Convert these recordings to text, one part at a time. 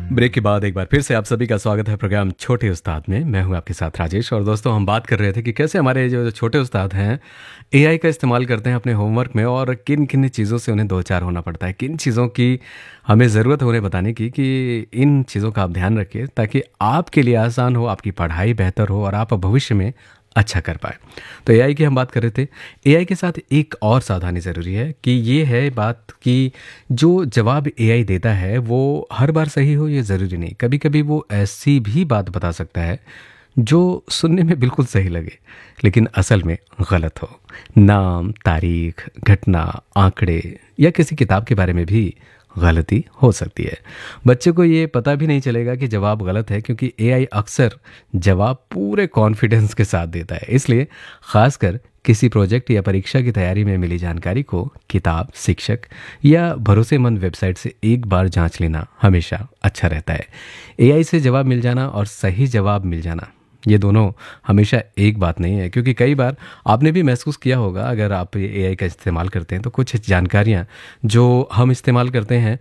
Break के बाद एक बार फिर से आप सभी का स्वागत है प्रोग्राम छोटे उस्ताद में। मैं हूं आपके साथ राजेश। और दोस्तों, हम बात कर रहे थे कि कैसे हमारे जो छोटे उस्ताद हैं एआई का इस्तेमाल करते हैं अपने होमवर्क में, और किन किन चीज़ों से उन्हें दो चार होना पड़ता है, किन चीज़ों की हमें ज़रूरत है उन्हें बताने की कि इन चीज़ों का आप ध्यान रखिए ताकि आपके लिए आसान हो, आपकी पढ़ाई बेहतर हो और आप भविष्य में अच्छा कर पाए। तो एआई की हम बात कर रहे थे। एआई के साथ एक और सावधानी ज़रूरी है कि ये है बात कि जो जवाब एआई देता है वो हर बार सही हो ये ज़रूरी नहीं। कभी कभी वो ऐसी भी बात बता सकता है जो सुनने में बिल्कुल सही लगे लेकिन असल में गलत हो। नाम, तारीख, घटना, आंकड़े या किसी किताब के बारे में भी गलती हो सकती है। बच्चे को ये पता भी नहीं चलेगा कि जवाब गलत है, क्योंकि एआई अक्सर जवाब पूरे कॉन्फिडेंस के साथ देता है। इसलिए खासकर किसी प्रोजेक्ट या परीक्षा की तैयारी में मिली जानकारी को किताब, शिक्षक या भरोसेमंद वेबसाइट से एक बार जांच लेना हमेशा अच्छा रहता है। एआई से जवाब मिल जाना और सही जवाब मिल जाना, ये दोनों हमेशा एक बात नहीं है, क्योंकि कई बार आपने भी महसूस किया होगा अगर आप एआई का इस्तेमाल करते हैं तो कुछ जानकारियाँ जो हम इस्तेमाल करते हैं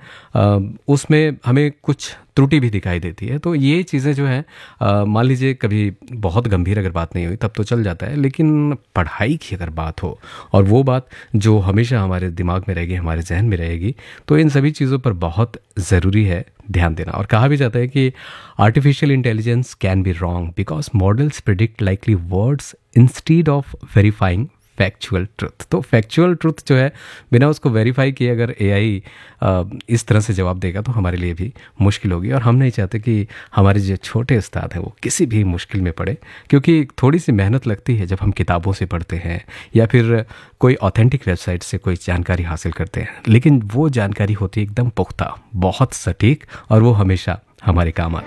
उसमें हमें कुछ त्रुटि भी दिखाई देती है। तो ये चीज़ें जो हैं मान लीजिए कभी बहुत गंभीर अगर बात नहीं हुई तब तो चल जाता है, लेकिन पढ़ाई की अगर बात हो और वो बात जो हमेशा हमारे दिमाग में रहेगी, हमारे जहन में रहेगी, तो इन सभी चीज़ों पर बहुत ज़रूरी है ध्यान देना। और कहा भी जाता है कि artificial intelligence can be wrong because models predict likely words instead of verifying factual truth. तो फैक्चुअल ट्रुथ जो है बिना उसको वेरीफाई किए अगर एआई इस तरह से जवाब देगा तो हमारे लिए भी मुश्किल होगी। और हम नहीं चाहते कि हमारे जो छोटे उस्ताद हैं वो किसी भी मुश्किल में पड़े, क्योंकि थोड़ी सी मेहनत लगती है जब हम किताबों से पढ़ते हैं या फिर कोई ऑथेंटिक वेबसाइट से कोई जानकारी हासिल करते हैं, लेकिन वो जानकारी होती है एकदम पुख्ता, बहुत सटीक, और वो हमेशा हमारे काम आती है।